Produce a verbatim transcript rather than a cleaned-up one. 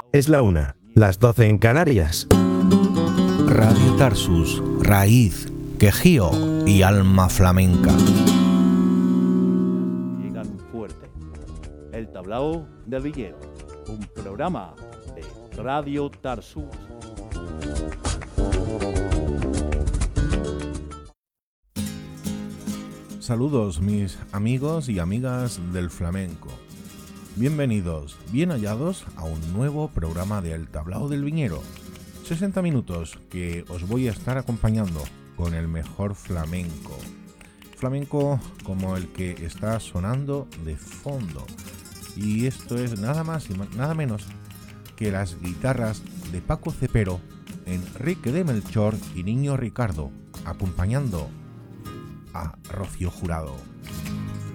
Es la una, las doce en Canarias. Radio Tarsus, raíz, quejío y alma flamenca. Llegan fuerte. El Tablao del Villero, un programa de Radio Tarsus. Saludos mis amigos y amigas del flamenco. Bienvenidos, bien hallados a un nuevo programa de El Tablao del Viñero. sesenta minutos que os voy a estar acompañando con el mejor flamenco. Flamenco como el que está sonando de fondo. Y esto es nada más y nada menos que las guitarras de Paco Cepero, Enrique de Melchor y Niño Ricardo, acompañando a Rocío Jurado.